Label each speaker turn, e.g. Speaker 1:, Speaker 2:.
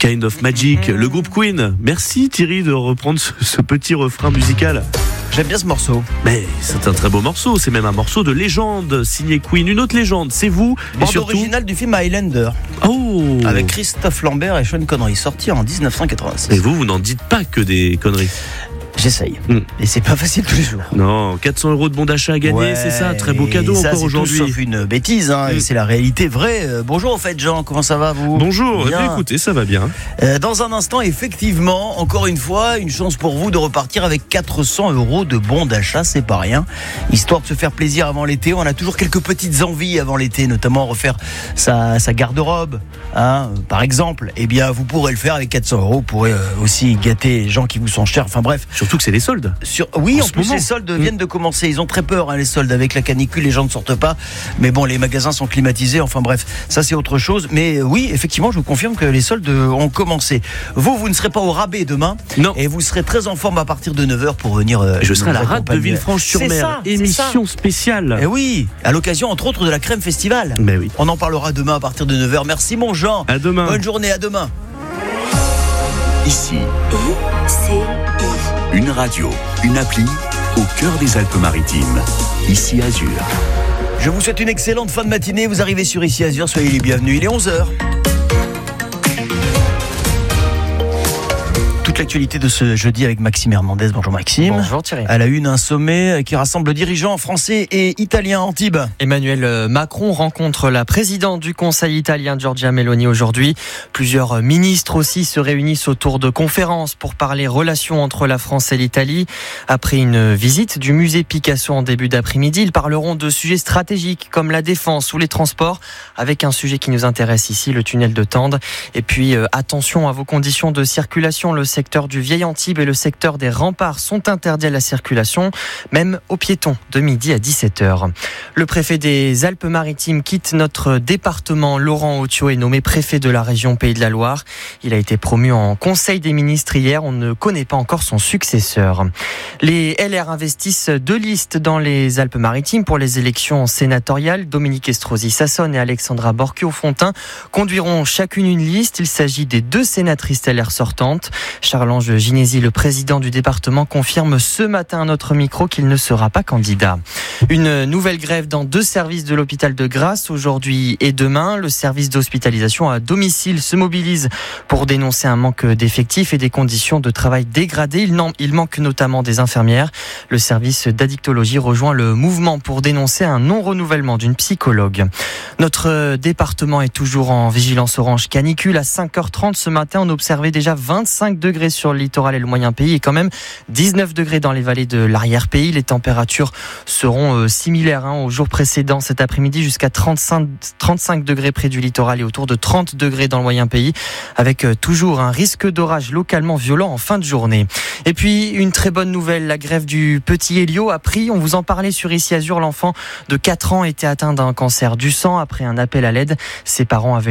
Speaker 1: Kind of Magic, le groupe Queen. Merci Thierry de reprendre ce petit refrain musical.
Speaker 2: J'aime bien ce morceau.
Speaker 1: Mais c'est un très beau morceau, c'est même un morceau de légende signé Queen. Une autre légende, c'est vous.
Speaker 2: Bande originale du film Highlander.
Speaker 1: Oh.
Speaker 2: Avec Christophe Lambert et Sean Connery, sorti en 1986.
Speaker 1: Et vous n'en dites pas que des conneries.
Speaker 2: J'essaye. Et c'est pas facile tous les jours.
Speaker 1: Non, 400 € de bon d'achat à gagner, c'est ça. Très beau cadeau
Speaker 2: ça,
Speaker 1: encore aujourd'hui.
Speaker 2: Tout sauf une bêtise, et c'est la réalité vraie. Bonjour au fait, Jean, comment ça va vous ?
Speaker 1: Bonjour, écoutez, ça va bien.
Speaker 2: Dans un instant, effectivement, encore une fois, une chance pour vous de repartir avec 400 € de bon d'achat, c'est pas rien. Histoire de se faire plaisir avant l'été. On a toujours quelques petites envies avant l'été, notamment refaire sa garde-robe. Par exemple, eh bien, vous pourrez le faire avec 400 €. Vous pourrez aussi gâter les gens qui vous sont chers. Enfin bref.
Speaker 1: Surtout que c'est les soldes.
Speaker 2: Oui, en plus les soldes viennent de commencer. Ils ont très peur, les soldes. Avec la canicule, les gens ne sortent pas. Mais bon, les magasins sont climatisés. Enfin bref, ça c'est autre chose. Mais oui, effectivement, je vous confirme que les soldes ont commencé. Vous ne serez pas au rabais demain.
Speaker 1: Non.
Speaker 2: Et vous serez très en forme à partir de 9h pour venir.
Speaker 1: Je serai à la rade de Villefranche-sur-Mer. Émission spéciale.
Speaker 2: Et oui, à l'occasion entre autres de la Crème Festival.
Speaker 1: Mais oui.
Speaker 2: On en parlera demain à partir de 9h. Merci mon Jean.
Speaker 1: À demain.
Speaker 2: Bonne journée, à demain.
Speaker 3: Ici, une radio, une appli au cœur des Alpes-Maritimes. Ici Azur.
Speaker 2: Je vous souhaite une excellente fin de matinée. Vous arrivez sur Ici Azur, soyez les bienvenus. Il est 11h. Toute l'actualité de ce jeudi avec Maxime Hernandez. Bonjour Maxime.
Speaker 4: Bonjour Thierry.
Speaker 2: À la une, un sommet qui rassemble dirigeants français et italiens. Antibes.
Speaker 4: Emmanuel Macron rencontre la présidente du Conseil italien Giorgia Meloni aujourd'hui. Plusieurs ministres aussi se réunissent autour de conférences pour parler relations entre la France et l'Italie. Après une visite du musée Picasso en début d'après-midi, ils parleront de sujets stratégiques comme la défense ou les transports, avec un sujet qui nous intéresse ici, le tunnel de Tende. Et puis attention à vos conditions de circulation. Le secteur du Vieil Antibes et le secteur des Remparts sont interdits à la circulation, même aux piétons, de midi à 17h. Le préfet des Alpes-Maritimes quitte notre département. Laurent Otio est nommé préfet de la région Pays de la Loire. Il a été promu en Conseil des ministres hier. On ne connaît pas encore son successeur. Les LR investissent 2 listes dans les Alpes-Maritimes pour les élections sénatoriales. Dominique Estrosi Sassone et Alexandra Borchio-Fontin conduiront chacune une liste. Il s'agit des 2 sénatrices LR sortantes. Charles-Ange Ginesi, le président du département, confirme ce matin à notre micro qu'il ne sera pas candidat. Une nouvelle grève dans 2 services de l'hôpital de Grasse aujourd'hui et demain. Le service d'hospitalisation à domicile se mobilise pour dénoncer un manque d'effectifs et des conditions de travail dégradées. Il manque notamment des infirmières. Le service d'addictologie rejoint le mouvement pour dénoncer un non-renouvellement d'une psychologue. Notre département est toujours en vigilance orange canicule. À 5h30 ce matin, on observait déjà 25 degrés sur le littoral et le moyen pays et quand même 19 degrés dans les vallées de l'arrière-pays. Les températures seront similaires aux jours précédents cet après-midi, jusqu'à 35 degrés près du littoral et autour de 30 degrés dans le moyen pays, avec toujours un risque d'orage localement violent en fin de journée. Et puis une très bonne nouvelle, la grève du petit Elio a pris. On vous en parlait sur Ici Azur. L'enfant de 4 ans était atteint d'un cancer du sang. Après un appel à l'aide, ses parents avaient